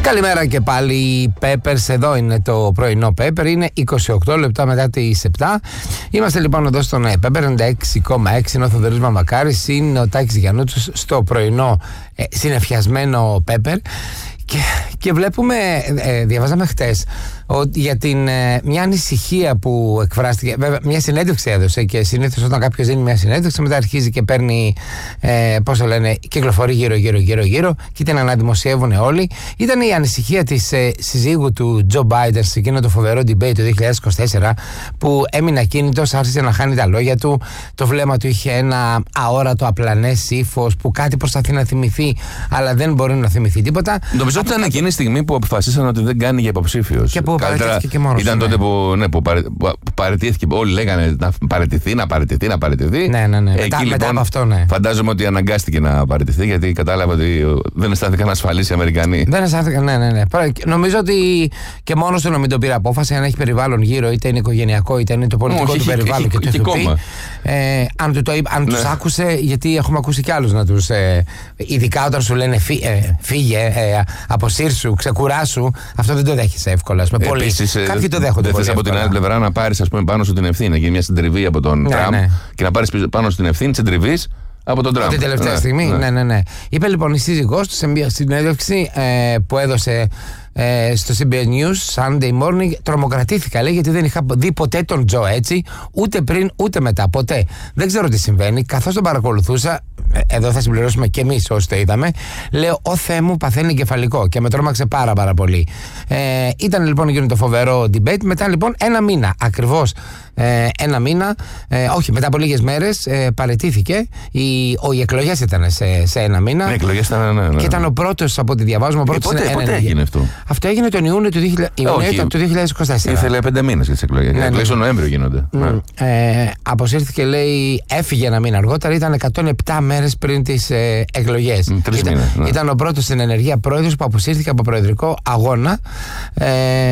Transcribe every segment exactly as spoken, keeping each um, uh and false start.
Καλημέρα και πάλι, Peppers. Εδώ είναι το πρωινό Pepper. Είναι είκοσι οκτώ λεπτά μετά τις επτά. Είμαστε λοιπόν εδώ στον Pepper ενενήντα έξι κόμμα έξι. Είναι ο Θοδωρής Μαμακάρης, είναι ο Τάκης Γιαννούτσος στο πρωινό ε, συνεφιασμένο Pepper. Και, και βλέπουμε, ε, διαβάζαμε χτες ότι για την, ε, μια ανησυχία που εκφράστηκε. Βέβαια, μια συνέντευξη έδωσε και συνήθως όταν κάποιος δίνει μια συνέντευξη, μετά αρχίζει και παίρνει, ε, πώς το λένε, κυκλοφορεί γύρω-γύρω-γύρω-γύρω και την αναδημοσιεύουν όλοι. Ήταν η ανησυχία της ε, συζύγου του Τζο Μπάιντεν σε εκείνο το φοβερό debate το δύο χιλιάδες είκοσι τέσσερα, που έμεινε ακίνητος, άρχισε να χάνει τα λόγια του. Το βλέμμα του είχε ένα αόρατο απλανές ύφος που κάτι προσπαθεί να θυμηθεί, αλλά δεν μπορεί να θυμηθεί τίποτα. Νομίζω ότι ήταν εκείνη η στιγμή που αποφασίσαν ότι δεν κάνει για υποψήφιος. Και που παραιτήθηκε και μόνος. Ήταν ναι. τότε που, ναι, που, παρε, που παραιτήθηκε. Όλοι λέγανε να παραιτηθεί, να παραιτηθεί, να παραιτηθεί. Ναι, ναι, ναι. Εκεί, μετά, λοιπόν, μετά από αυτό, ναι. Φαντάζομαι ότι αναγκάστηκε να παραιτηθεί, γιατί κατάλαβα ότι δεν αισθάνθηκαν ασφαλείς οι Αμερικανοί. Δεν αισθάνθηκαν, ναι, ναι, ναι. Νομίζω ότι και μόνος του να μην το πήρε απόφαση, αν έχει περιβάλλον γύρω, είτε είναι οικογενειακό, είτε είναι το πολιτικό Όχι, του περιβάλλον και, και, και, και το έχει πει. Ε, αν του το, αν ναι. τους άκουσε, γιατί έχουμε ακούσει κι άλλους να τους. Ε, ειδικά όταν σου λένε φύ, ε, φύγε, ε, αποσύρσου, ξεκουράσου, αυτό δεν το δέχεσαι εύκολα. Με πολύ. Επίσης, κάποιοι το δέχονται. Δεν θες από την άλλη πλευρά να πάρεις, ας πούμε, πάνω σου την ευθύνη, να γίνει μια συντριβή από τον ναι, Τραμπ ναι. και να πάρεις πάνω σου την ευθύνη της συντριβής από τον Τραμπ. Την τελευταία ναι, στιγμή, ναι, ναι, ναι. ναι. Είπε λοιπόν η σύζυγός του σε μια συνέντευξη ε, που έδωσε ε, στο σι μπι ες News Sunday Morning. Τρομοκρατήθηκα, λέει, γιατί δεν είχα δει ποτέ τον Τζο έτσι, ούτε πριν ούτε μετά. Ποτέ. Δεν ξέρω τι συμβαίνει. Καθώς τον παρακολουθούσα, εδώ θα συμπληρώσουμε και εμείς όσοι το είδαμε, λέω: Ω Θεέ μου, παθαίνει εγκεφαλικό. Και με τρόμαξε πάρα πάρα πολύ. Ε, ήταν λοιπόν εκείνο το φοβερό debate. Μετά λοιπόν ένα μήνα, ακριβώς ε, ένα μήνα, ε, όχι, μετά από λίγες μέρες ε, παραιτήθηκε. Οι, ο, οι εκλογές ήταν σε, σε ένα μήνα. Ναι, εκλογές ήταν, ναι, ναι. Και ήταν ο πρώτος, από ό,τι διαβάζουμε, ο πρώτος. Ε, πότε, πότε έγινε αυτό? Αυτό έγινε τον Ιούνιο του δύο χιλιάδες είκοσι τέσσερα. Ήθελε πέντε μήνες για τις εκλογές. Ναι, Οι εκλογές ναι. τον Νοέμβριο γίνονται. Mm. Ναι. Ε, αποσύρθηκε, λέει, έφυγε ένα μήνα αργότερα, ήταν εκατόν επτά μέρες πριν τις ε, εκλογές. Mm, τρεις ήταν, μήνες, ναι. ήταν ο πρώτος στην ενεργεία πρόεδρος που αποσύρθηκε από προεδρικό αγώνα. Ε,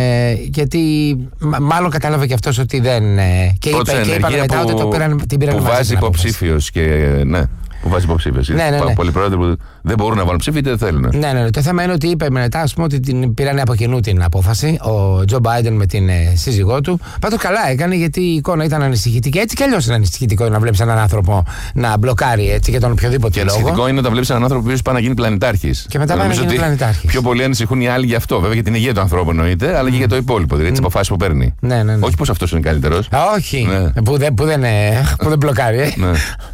γιατί μ- μάλλον κατάλαβε και αυτός ότι δεν. Ε, και είπε, και είπαν μετά ότι το πήραν, την πήραν που μαζί. Βάζει υποψήφιος και. Ναι. Που βάζει υποψήφιος. Ναι, ναι, ναι. Πολλοί πρόεδροι που δεν μπορούν να βάλουν ψήφι είτε δεν θέλουν. Ναι, ναι, ναι. Το θέμα είναι ότι είπε μετά, ας πούμε, ότι την πήραν από κοινού την απόφαση ο Τζο Μπάιντεν με την ε, σύζυγό του. Πάντως καλά έκανε, γιατί η εικόνα ήταν ανησυχητική. Έτσι κι αλλιώς είναι ανησυχητικό να βλέπεις έναν άνθρωπο να μπλοκάρει έτσι για τον οποιοδήποτε λόγο. Ανησυχητικό είναι όταν βλέπεις έναν άνθρωπο που πάει να γίνει πλανητάρχης. Και μετά πάει να γίνει πλανητάρχης. Πιο πολύ ανησυχούν οι άλλοι γι' αυτό. Βέβαια για την υγεία του ανθρώπου εννοείται, αλλά και για το υπόλοιπο. Δηλαδή τι αποφάσεις που παίρνει. Ναι, ναι, ναι. Όχι πως αυτός είναι καλύτερος. Όχι. Ναι. Που, δεν, που, δεν, που δεν μπλοκάρει. Ε. Ναι.